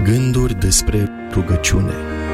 Gânduri despre rugăciune.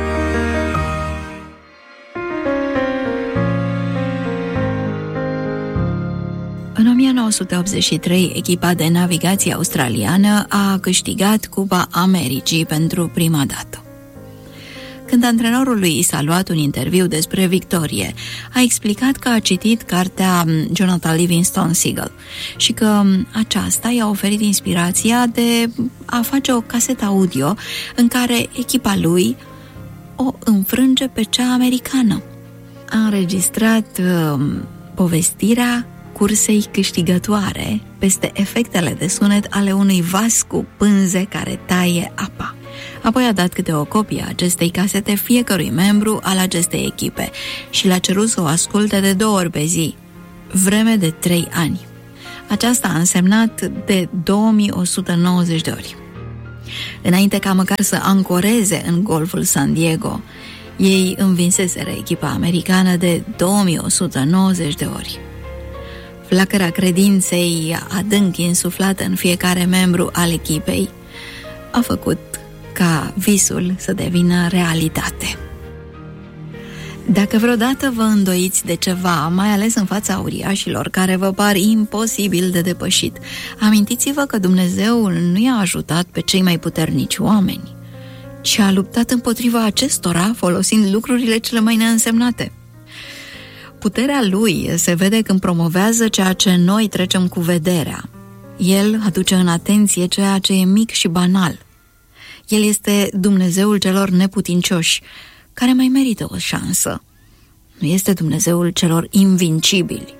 În 1983, echipa de navigație australiană a câștigat Cupa Americii pentru prima dată. Când antrenorul lui i s-a luat un interviu despre victorie, a explicat că a citit cartea Jonathan Livingston Seagull și că aceasta i-a oferit inspirația de a face o casetă audio în care echipa lui o înfrânge pe cea americană. A înregistrat povestirea cursei câștigătoare peste efectele de sunet ale unui vas cu pânze care taie apa. Apoi a dat câte o copie a acestei casete fiecărui membru al acestei echipe și l-a cerut să o asculte de 2 ori pe zi, vreme de 3 ani. Aceasta a însemnat de 2190 de ori. Înainte ca măcar să ancoreze în golful San Diego, ei învinseseră echipa americană de 2190 de ori. Flacăra credinței adânc insuflată în fiecare membru al echipei a făcut ca visul să devină realitate. Dacă vreodată vă îndoiți de ceva, mai ales în fața uriașilor care vă par imposibil de depășit, amintiți-vă că Dumnezeu nu i-a ajutat pe cei mai puternici oameni, ci a luptat împotriva acestora folosind lucrurile cele mai neînsemnate. Puterea lui se vede când promovează ceea ce noi trecem cu vederea. El aduce în atenție ceea ce e mic și banal. El este Dumnezeul celor neputincioși, care mai merită o șansă. Nu este Dumnezeul celor invincibili.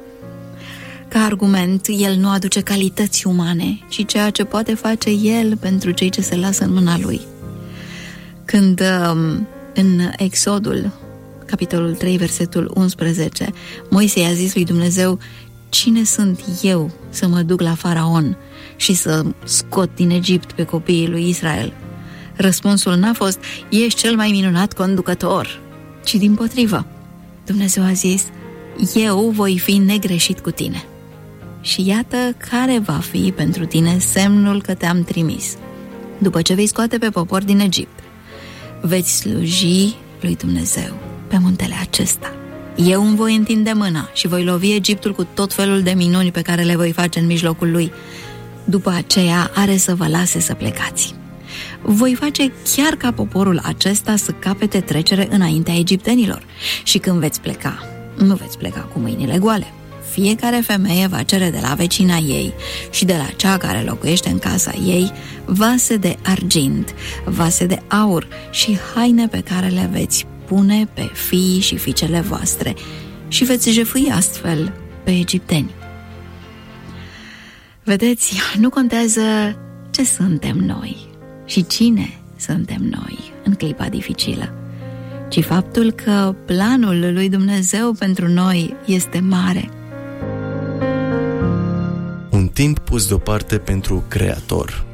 Ca argument, El nu aduce calități umane, ci ceea ce poate face El pentru cei ce se lasă în mâna Lui. Când în Exodul, capitolul 3, versetul 11, Moise i-a zis lui Dumnezeu: cine sunt eu să mă duc la Faraon și să scot din Egipt pe copiii lui Israel? Răspunsul n-a fost: ești cel mai minunat conducător, ci dimpotrivă. Dumnezeu a zis: eu voi fi negreșit cu tine. Și iată care va fi pentru tine semnul că te-am trimis. După ce vei scoate pe popor din Egipt, veți sluji lui Dumnezeu pe muntele acesta. Eu îmi voi întinde mâna și voi lovi Egiptul cu tot felul de minuni pe care le voi face în mijlocul lui. După aceea are să vă lase să plecați. Voi face chiar ca poporul acesta să capete trecere înaintea egiptenilor. Și când veți pleca, nu veți pleca cu mâinile goale. Fiecare femeie va cere de la vecina ei și de la cea care locuiește în casa ei vase de argint, vase de aur și haine pe care le veți pune pe fiii și fiicele voastre și veți jefui astfel pe egipteni. Vedeți, nu contează ce suntem noi și cine suntem noi în clipa dificilă, ci faptul că planul lui Dumnezeu pentru noi este mare. Un timp pus deoparte pentru Creator.